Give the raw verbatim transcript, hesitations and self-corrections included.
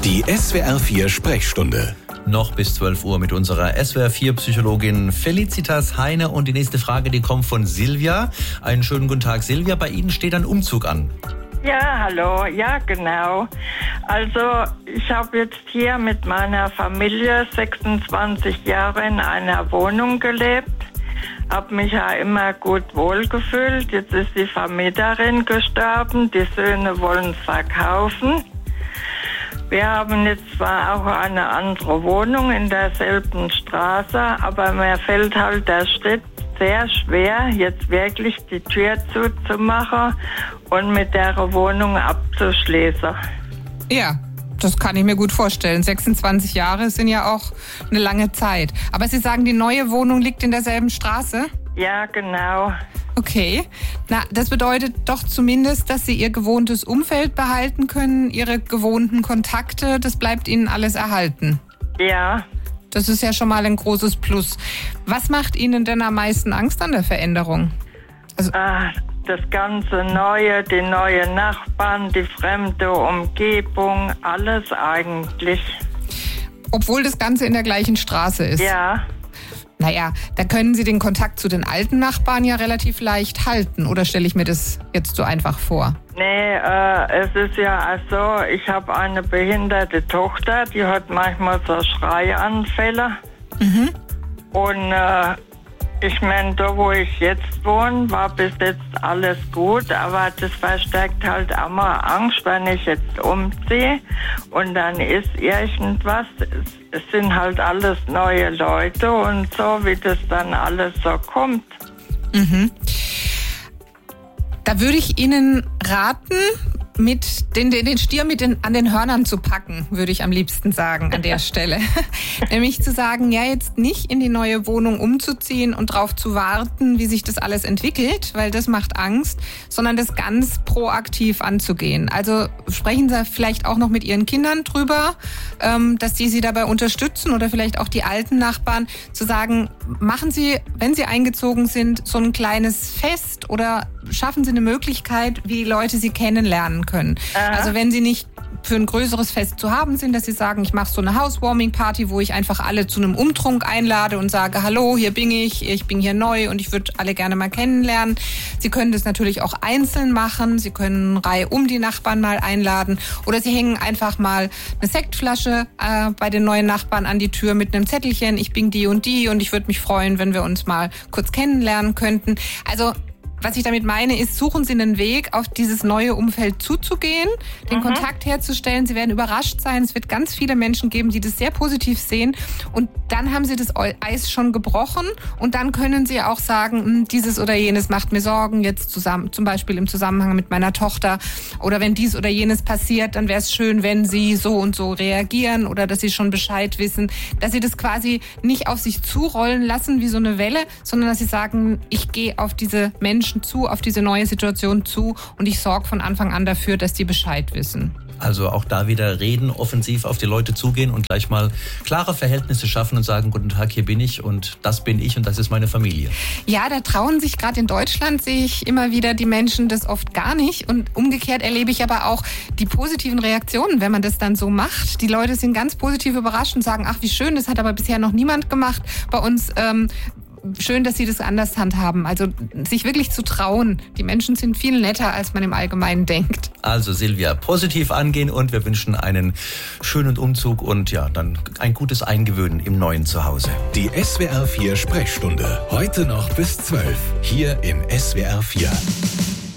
Die S W R vier Sprechstunde. Noch bis zwölf Uhr mit unserer S W R vier Psychologin Felicitas Heine. Und die nächste Frage, die kommt von Silvia. Einen schönen guten Tag, Silvia. Bei Ihnen steht ein Umzug an. Ja, hallo. Ja, genau. Also ich habe jetzt hier mit meiner Familie sechsundzwanzig Jahre in einer Wohnung gelebt. Habe mich ja immer gut wohlgefühlt. Jetzt ist die Vermieterin gestorben. Die Söhne wollen es verkaufen. Wir haben jetzt zwar auch eine andere Wohnung in derselben Straße, aber mir fällt halt der Schritt sehr schwer, jetzt wirklich die Tür zuzumachen und mit der Wohnung abzuschließen. Ja, das kann ich mir gut vorstellen. sechsundzwanzig Jahre sind ja auch eine lange Zeit. Aber Sie sagen, die neue Wohnung liegt in derselben Straße? Ja, genau. Okay. Na, das bedeutet doch zumindest, dass Sie Ihr gewohntes Umfeld behalten können, Ihre gewohnten Kontakte, das bleibt Ihnen alles erhalten. Ja. Das ist ja schon mal ein großes Plus. Was macht Ihnen denn am meisten Angst an der Veränderung? Also Ah, das ganze Neue, die neuen Nachbarn, die fremde Umgebung, alles eigentlich. obwohl das Ganze in der gleichen Straße ist. Ja. Naja, da können Sie den Kontakt zu den alten Nachbarn ja relativ leicht halten. Oder stelle ich mir das jetzt so einfach vor? Nee, äh, es ist ja so, ich habe eine behinderte Tochter, die hat manchmal so Schreianfälle. Mhm. Und äh, ich meine, da wo ich jetzt wohne, war bis jetzt alles gut, aber das verstärkt halt immer Angst, wenn ich jetzt umziehe und dann ist irgendwas. Es, es sind halt alles neue Leute und so, wie das dann alles so kommt. Mhm. Da würde ich Ihnen raten, mit den, den, den Stier mit den, an den Hörnern zu packen, würde ich am liebsten sagen an der Stelle. Nämlich zu sagen, ja, jetzt nicht in die neue Wohnung umzuziehen und drauf zu warten, wie sich das alles entwickelt, weil das macht Angst, sondern das ganz proaktiv anzugehen. Also sprechen Sie vielleicht auch noch mit Ihren Kindern drüber, ähm, dass die Sie dabei unterstützen oder vielleicht auch die alten Nachbarn, zu sagen, machen Sie, wenn Sie eingezogen sind, so ein kleines Fest oder schaffen Sie eine Möglichkeit, wie die Leute Sie kennenlernen können. Aha. Also wenn Sie nicht für ein größeres Fest zu haben sind, dass Sie sagen, ich mache so eine Housewarming-Party, wo ich einfach alle zu einem Umtrunk einlade und sage, hallo, hier bin ich, ich bin hier neu und ich würde alle gerne mal kennenlernen. Sie können das natürlich auch einzeln machen. Sie können Reihe um die Nachbarn mal einladen oder Sie hängen einfach mal eine Sektflasche äh, bei den neuen Nachbarn an die Tür mit einem Zettelchen, ich bin die und die und ich würde mich freuen, wenn wir uns mal kurz kennenlernen könnten. Also was ich damit meine, ist, suchen Sie einen Weg, auf dieses neue Umfeld zuzugehen, den Mhm. Kontakt herzustellen. Sie werden überrascht sein. Es wird ganz viele Menschen geben, die das sehr positiv sehen. Und dann haben Sie das Eis schon gebrochen. Und dann können Sie auch sagen, dieses oder jenes macht mir Sorgen, jetzt zusammen, zum Beispiel im Zusammenhang mit meiner Tochter. Oder wenn dies oder jenes passiert, dann wäre es schön, wenn Sie so und so reagieren oder dass Sie schon Bescheid wissen. Dass Sie das quasi nicht auf sich zurollen lassen wie so eine Welle, sondern dass Sie sagen, ich gehe auf diese Menschen zu, auf diese neue Situation zu und ich sorge von Anfang an dafür, dass die Bescheid wissen. Also auch da wieder reden, offensiv auf die Leute zugehen und gleich mal klare Verhältnisse schaffen und sagen, guten Tag, hier bin ich und das bin ich und das ist meine Familie. Ja, da trauen sich gerade in Deutschland, sehe ich immer wieder die Menschen das oft gar nicht. Und umgekehrt erlebe ich aber auch die positiven Reaktionen, wenn man das dann so macht. Die Leute sind ganz positiv überrascht und sagen, ach wie schön, das hat aber bisher noch niemand gemacht bei uns. Ähm, Schön, dass Sie das anders handhaben. Also sich wirklich zu trauen. Die Menschen sind viel netter, als man im Allgemeinen denkt. Also Silvia, positiv angehen und wir wünschen einen schönen Umzug und ja, dann ein gutes Eingewöhnen im neuen Zuhause. Die S W R vier Sprechstunde. Heute noch bis zwölf. Hier in S W R vier.